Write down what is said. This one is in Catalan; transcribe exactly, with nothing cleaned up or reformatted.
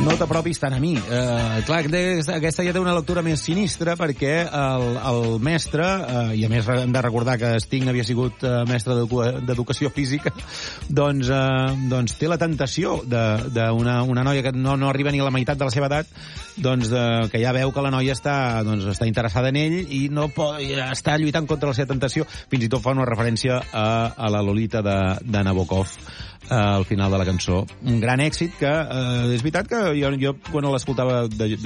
No t'apropis tant a mi. Uh, clar, aquesta ja té una lectura més sinistra perquè el, el mestre, uh, i a més hem de recordar que Sting havia sigut uh, mestre d'educació física, doncs, uh, doncs té la tentació d'una una noia que no, no arriba ni a la meitat de la seva edat, doncs de, que ja veu que la noia està, doncs, està interessada en ell i no pot, està lluitant contra la seva tentació. Fins i tot fa una referència a, a la Lolita de, de Nabokov al final de la cançó. Un gran èxit que, eh, és veritat que jo, jo quan l'escoltava de,